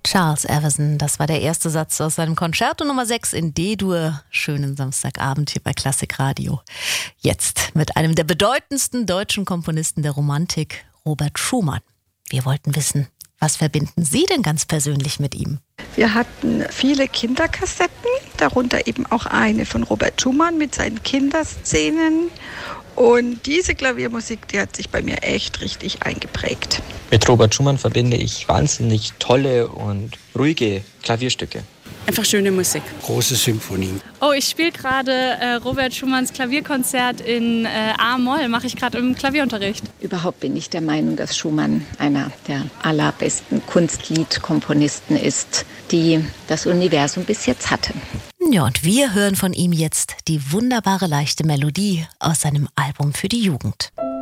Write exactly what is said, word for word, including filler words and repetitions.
Charles Everson, das war der erste Satz aus seinem Concerto Nummer sechs in D-Dur. Schönen Samstagabend hier bei Klassik Radio. Jetzt mit einem der bedeutendsten deutschen Komponisten der Romantik, Robert Schumann. Wir wollten wissen, was verbinden Sie denn ganz persönlich mit ihm? Wir hatten viele Kinderkassetten, darunter eben auch eine von Robert Schumann mit seinen Kinderszenen. Und diese Klaviermusik, die hat sich bei mir echt richtig eingeprägt. Mit Robert Schumann verbinde ich wahnsinnig tolle und ruhige Klavierstücke. Einfach schöne Musik. Große Symphonien. Oh, ich spiele gerade äh, Robert Schumanns Klavierkonzert in äh, A-Moll, mache ich gerade im Klavierunterricht. Überhaupt bin ich der Meinung, dass Schumann einer der allerbesten Kunstliedkomponisten ist, die das Universum bis jetzt hatte. Ja, und wir hören von ihm jetzt die wunderbare leichte Melodie aus seinem Album für die Jugend.